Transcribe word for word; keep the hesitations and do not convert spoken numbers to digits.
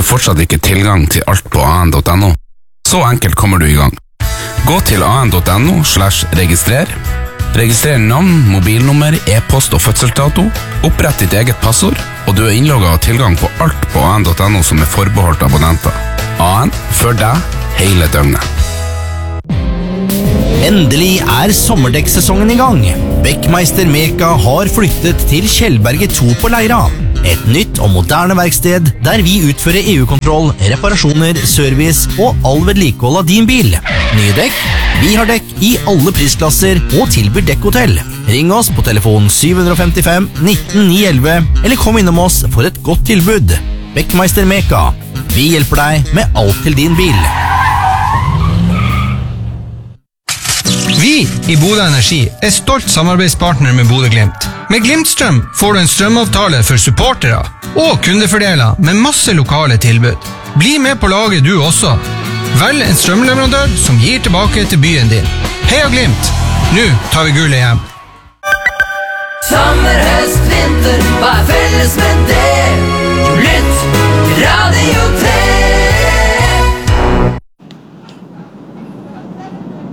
fortsatt ikke tilgang til alt på a n punktum no? Så enkelt kommer du i gang. Gå til a n punktum no slash registrer. Registrer navn, mobilnummer, e-post og fødselsdato. Opprett ditt eget passord, og du er innlogget og tilgang på alt på a n punktum no som er forbeholdt abonnenter. A N for deg hele døgnet. Endelig er sommerdekksesongen i gang. Beckmeister Meka har flyttet til Kjellberget to på Leira. Et nytt og moderne verksted der vi utfører E U-kontroll, reparasjoner, service og all vedlikehold av din bil. Nye dekk? Vi har dekk i alle prisklasser og tilbyr dekkhotell. Ring oss på telefon syv fem fem nitten ni elleve eller kom innom oss for et godt tilbud. Beckmeister Meka. Vi hjelper deg med alt til din bil. Vi i Bodø Energi er stolt samarbeidspartner med Bodø Glimt. Med Glimtstrøm får du en strømavtale for supportere og kundefordeler med masse lokale tilbud. Bli med på laget du også. Velg en strømleverandør som gir tilbake til byen din. Heia Glimt! Nå tar vi gullet hjem. Sommer, høst, vinter, hva er felles med det?